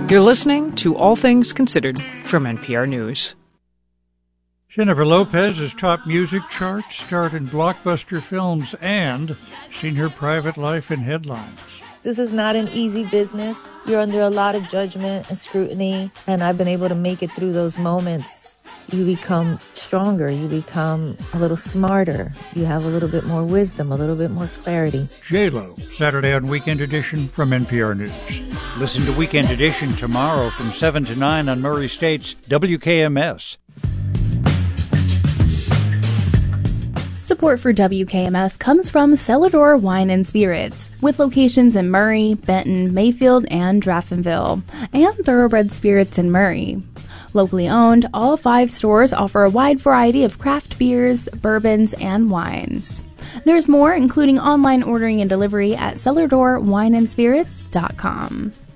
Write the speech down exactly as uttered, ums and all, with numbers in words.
You're listening to All Things Considered from N P R News. Jennifer Lopez's top music charts, starred in blockbuster films, and seen her private life in headlines. This is not an easy business. You're under a lot of judgment and scrutiny, and I've been able to make it through those moments. You become stronger. You become a little smarter. You have a little bit more wisdom, a little bit more clarity. J-Lo, Saturday on Weekend Edition from N P R News. Listen to Weekend Edition tomorrow from seven to nine on Murray State's W K M S. Support for W K M S comes from Celador Wine and Spirits, with locations in Murray, Benton, Mayfield, and Draftonville, and Thoroughbred Spirits in Murray. Locally owned, all five stores offer a wide variety of craft beers, bourbons, and wines. There's more, including online ordering and delivery at celador wine and spirits dot com.